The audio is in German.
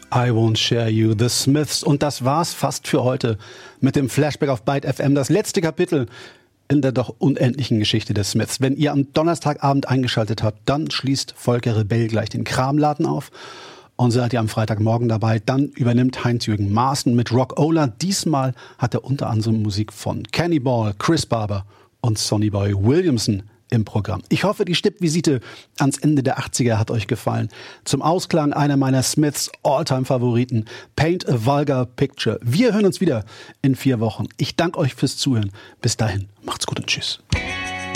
I Won't Share You, The Smiths. Und das war's fast für heute mit dem Flashback auf Byte FM. Das letzte Kapitel in der doch unendlichen Geschichte der Smiths. Wenn ihr am Donnerstagabend eingeschaltet habt, dann schließt Volker Rebell gleich den Kramladen auf. Und seid ihr am Freitagmorgen dabei, dann übernimmt Heinz-Jürgen Maaßen mit Rock-Ola. Diesmal hat er unter anderem Musik von Cannibal, Chris Barber und Sonny Boy Williamson im Programm. Ich hoffe, die Stippvisite ans Ende der 80er hat euch gefallen. Zum Ausklang einer meiner Smiths All-Time-Favoriten, Paint a Vulgar Picture. Wir hören uns wieder in 4 Wochen. Ich danke euch fürs Zuhören. Bis dahin, macht's gut und tschüss.